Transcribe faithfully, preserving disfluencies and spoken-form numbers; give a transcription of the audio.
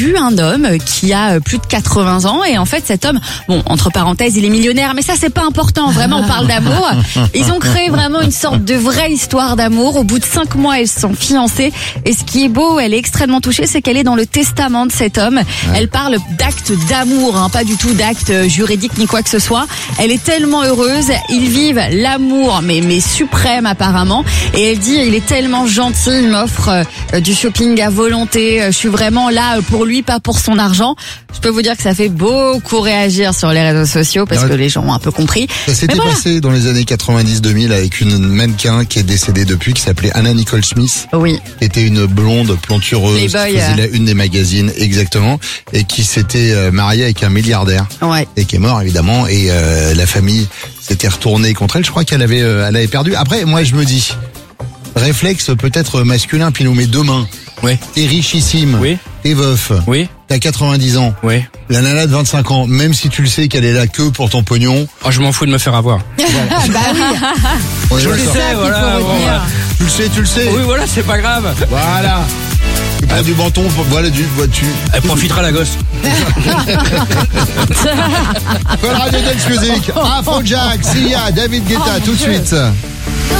vu un homme qui a plus de quatre-vingts ans et en fait cet homme, bon entre parenthèses il est millionnaire mais ça c'est pas important, vraiment on parle d'amour. Ils ont créé vraiment une sorte de vraie histoire d'amour. Au bout de cinq mois elles sont fiancées et ce qui est beau, elle est extrêmement touchée, c'est qu'elle est dans le testament de cet homme. Ouais. Elle parle d'actes d'amour, hein, pas du tout d'actes juridiques ni quoi que ce soit. Elle est tellement heureuse, ils vivent l'amour mais, mais suprême apparemment et elle dit il est tellement gentil, il m'offre euh, du shopping à volonté, je suis vraiment là pour lui, pas pour son argent. Je peux vous dire que ça fait beaucoup réagir sur les réseaux sociaux parce que les gens ont un peu compris. Ça s'était voilà. passé dans les années quatre-vingt-dix deux mille avec une mannequin qui est décédée depuis, qui s'appelait Anna Nicole Smith. Oui. Qui était une blonde plantureuse qui faisait la une des magazines, exactement, et qui s'était mariée avec un milliardaire. Ouais. Et qui est mort évidemment, et euh, la famille s'était retournée contre elle. Je crois qu'elle avait, euh, elle avait perdu. Après, moi je me dis, réflexe peut-être masculin, puis nous met deux mains. Oui. T'es richissime. Oui. T'es veuf. Oui. T'as quatre-vingt-dix ans. Oui. La nana de vingt-cinq ans, même si tu le sais qu'elle est là que pour ton pognon. Oh, je m'en fous de me faire avoir. Voilà. Bah oui. Je le sais, voilà. Bon, voilà. Tu le sais, tu le sais. Oui, voilà, c'est pas grave. Voilà. Tu prends ah. du menton, voilà, du, vois-tu. Elle profitera la gosse. Paul Radio Dance Music, Afrojack, Sia, David Guetta, tout de suite.